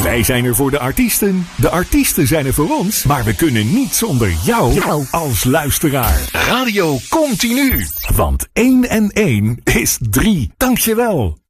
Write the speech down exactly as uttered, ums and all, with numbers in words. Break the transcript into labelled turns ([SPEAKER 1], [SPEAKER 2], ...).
[SPEAKER 1] Wij zijn er voor de artiesten. De artiesten zijn er voor ons. Maar we kunnen niet zonder jou
[SPEAKER 2] Jou.
[SPEAKER 1] als luisteraar. Radio Continu. Want één en één is drie. Dankjewel.